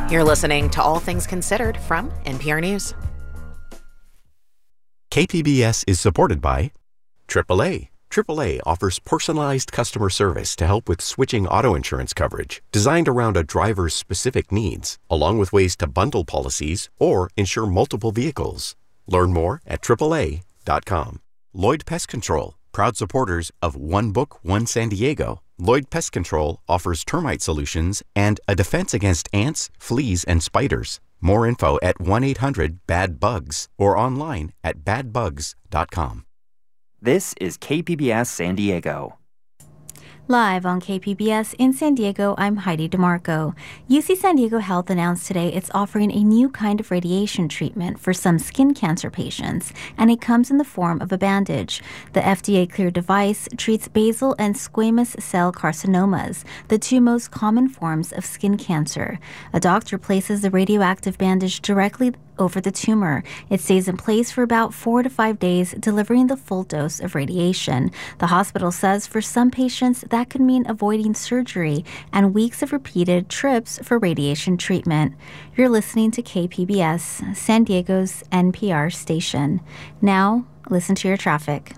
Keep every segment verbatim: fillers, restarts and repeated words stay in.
You're listening to All Things Considered from N P R News. K P B S is supported by triple A. triple A offers personalized customer service to help with switching auto insurance coverage, designed around a driver's specific needs, along with ways to bundle policies or insure multiple vehicles. Learn more at triple A dot com. Lloyd Pest Control, proud supporters of One Book, One San Diego. Lloyd Pest Control offers termite solutions and a defense against ants, fleas, and spiders. More info at one eight hundred bad bugs or online at bad bugs dot com. This is K P B S San Diego. Live on K P B S in San Diego, I'm Heidi DeMarco. U C San Diego Health announced today it's offering a new kind of radiation treatment for some skin cancer patients, and it comes in the form of a bandage. The F D A-cleared device treats basal and squamous cell carcinomas, the two most common forms of skin cancer. A doctor places the radioactive bandage directly over the tumor. It stays in place for about four to five days, delivering the full dose of radiation. The hospital says for some patients, that could mean avoiding surgery and weeks of repeated trips for radiation treatment. You're listening to K P B S, San Diego's N P R station. Now, listen to your traffic.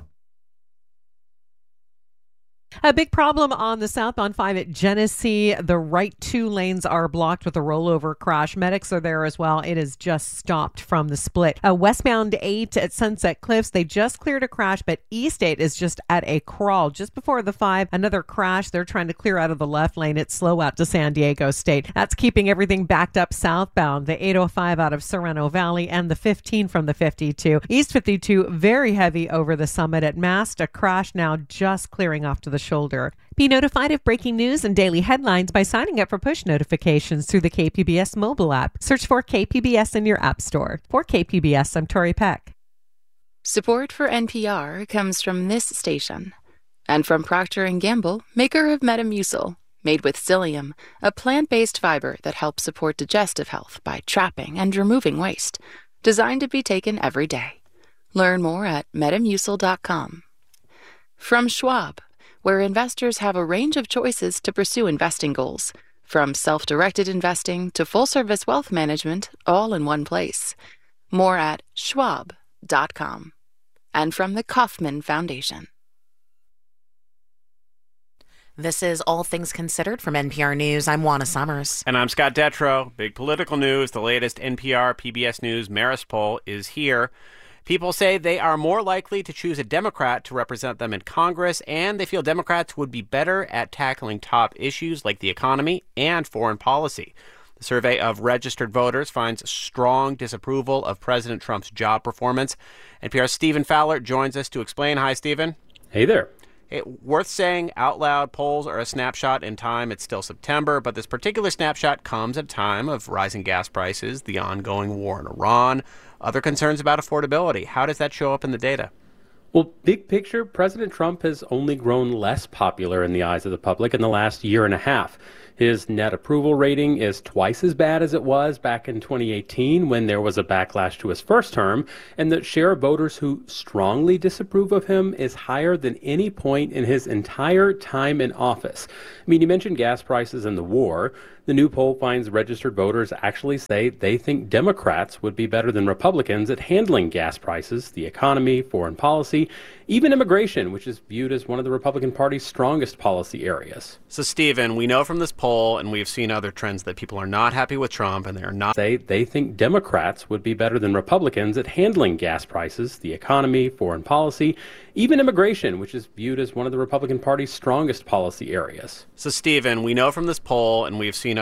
A big problem on the southbound five at Genesee. The right two lanes are blocked with a rollover crash. Medics are there as well. It is just stopped from the split. Uh, westbound eight at Sunset Cliffs, they just cleared a crash, but East eight is just at a crawl. Just before the five, another crash. They're trying to clear out of the left lane. It's slow out to San Diego State. That's keeping everything backed up southbound. The eight oh five out of Sereno Valley and the fifteen from the fifty-two. East fifty-two, very heavy over the summit at Mast. A crash now just clearing off to the shoulder. Be notified of breaking news and daily headlines by signing up for push notifications through the K P B S mobile app. Search for K P B S in your app store. For K P B S, I'm Tori Peck. Support for N P R comes from this station and from Procter and Gamble, maker of Metamucil, made with psyllium, a plant-based fiber that helps support digestive health by trapping and removing waste, designed to be taken every day. Learn more at metamucil dot com. From Schwab, where investors have a range of choices to pursue investing goals, from self-directed investing to full-service wealth management, all in one place. More at schwab dot com. And from the Kauffman Foundation. This is All Things Considered from N P R News. I'm Juana Summers. And I'm Scott Detrow. Big political news. The latest N P R P B S News Marist poll is here. People say they are more likely to choose a Democrat to represent them in Congress, and they feel Democrats would be better at tackling top issues like the economy and foreign policy. The survey of registered voters finds strong disapproval of President Trump's job performance. N P R's Stephen Fowler joins us to explain. Hi, Stephen. Hey there. Hey, worth saying out loud, polls are a snapshot in time. It's still September, but this particular snapshot comes at a time of rising gas prices, the ongoing war in Iran, other concerns about affordability. How does that show up in the data? Well, big picture, President Trump has only grown less popular in the eyes of the public in the last year and a half. His net approval rating is twice as bad as it was back in twenty eighteen when there was a backlash to his first term, and the share of voters who strongly disapprove of him is higher than any point in his entire time in office. I mean, you mentioned gas prices and the war. The new poll finds registered voters actually say they think Democrats would be better than Republicans at handling gas prices, the economy, foreign policy, even immigration, which is viewed as one of the Republican Party's strongest policy areas. So, Stephen, we know from this poll, and we've seen other trends, that people are not happy with Trump, and they are not. Say they think Democrats would be better than Republicans at handling gas prices, the economy, foreign policy, even immigration, which is viewed as one of the Republican Party's strongest policy areas. So, Stephen, we know from this poll, and we've seen